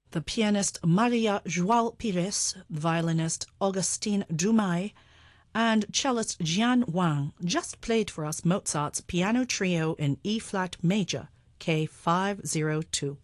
The pianist Maria João Pires, violinist Augustin Dumay, and cellist Jian Wang just played for us Mozart's Piano Trio in E-flat major, K502.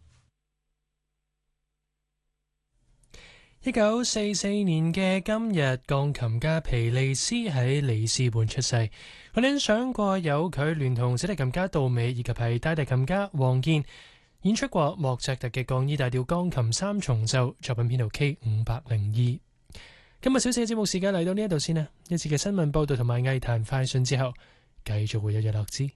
1944年嘅今日，鋼琴家皮利斯喺里斯本出世。佢哋想過有佢聯同小提琴家杜美以及係大提琴家黃健演出過莫扎特嘅降 E 大調鋼琴三重奏，作品編號 K502。今日小四嘅節目時間嚟到呢一度先啦，一次嘅新聞報導同埋藝壇快訊之後，繼續會有日落之。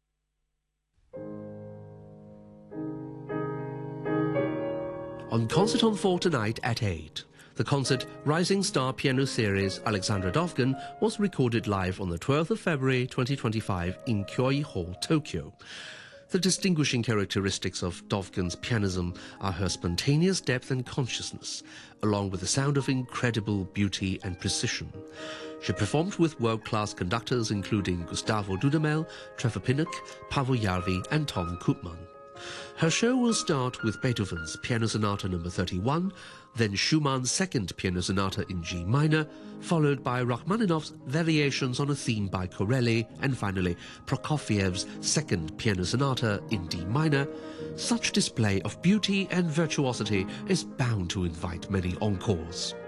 On Concert on 4 tonight at 8, the concert Rising Star Piano Series Alexandra Dovgan was recorded live on the 12th of February 2025 in Kyoi Hall, Tokyo. The distinguishing characteristics of Dovgan's pianism are her spontaneous depth and consciousness, along with the sound of incredible beauty and precision. She performed with world-class conductors including Gustavo Dudamel, Trevor Pinnock, Paavo Järvi and Tom Koopman. Her show will start with Beethoven's Piano Sonata No. 31, then Schumann's Second Piano Sonata in G minor, followed by Rachmaninoff's Variations on a Theme by Corelli, and finally Prokofiev's Second Piano Sonata in D minor. Such display of beauty and virtuosity is bound to invite many encores.